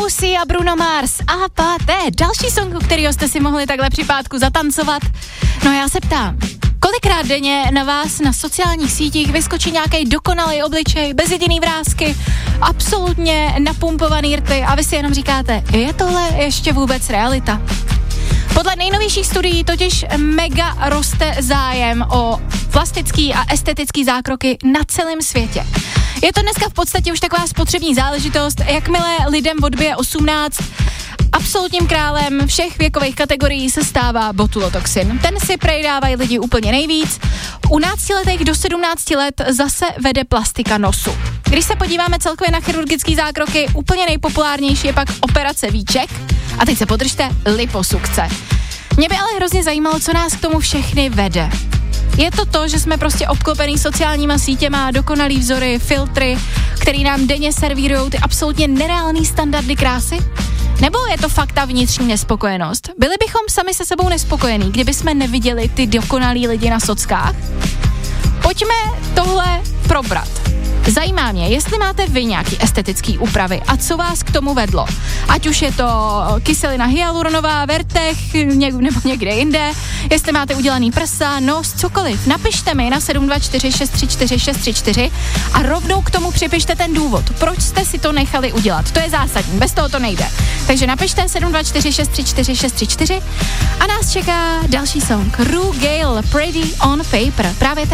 Mousy a Bruno Mars a Paté, další song, u kterého jste si mohli takhle při pátku zatancovat. No já se ptám, kolikrát denně na vás na sociálních sítích vyskočí nějaký dokonalý obličej, bez jediný vrásky, absolutně napumpovaný rty a vy si jenom říkáte, je tohle ještě vůbec realita? Podle nejnovějších studií totiž mega roste zájem o plastický a estetický zákroky na celém světě. Je to dneska v podstatě už taková spotřební záležitost, jakmile lidem odbije 18, absolutním králem všech věkových kategorií se stává botulotoxin. Ten si prej dávají lidi úplně nejvíc. U náctiletých do 17 let zase vede plastika nosu. Když se podíváme celkově na chirurgické zákroky, úplně nejpopulárnější je pak operace víček a teď se podržte, liposukce. Mě by ale hrozně zajímalo, co nás k tomu všechny vede. Je to, že jsme prostě obklopený sociálníma sítěma, dokonalý vzory, filtry, který nám denně servírujou ty absolutně nereální standardy krásy? Nebo je to fakt ta vnitřní nespokojenost? Byli bychom sami se sebou nespokojení, kdyby jsme neviděli ty dokonalý lidi na sockách? Pojďme tohle probrat. Zajímá mě, jestli máte vy nějaký estetický úpravy a co vás k tomu vedlo. Ať už je to kyselina hyaluronová, Vertech nebo někde jinde, jestli máte udělaný prsa, nos, cokoliv. Napište mi na 724 634 634 a rovnou k tomu připište ten důvod, proč jste si to nechali udělat. To je zásadní, bez toho to nejde. Takže napište 724 634 634 a nás čeká další song. Ru Gale, Pretty on Paper. Právě teď.